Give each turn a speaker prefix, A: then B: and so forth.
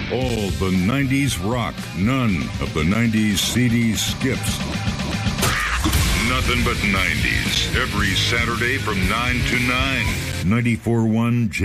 A: All the 90s rock, none of the 90s CD skips. Nothing but 90s, every Saturday from 9 to 9. 94.1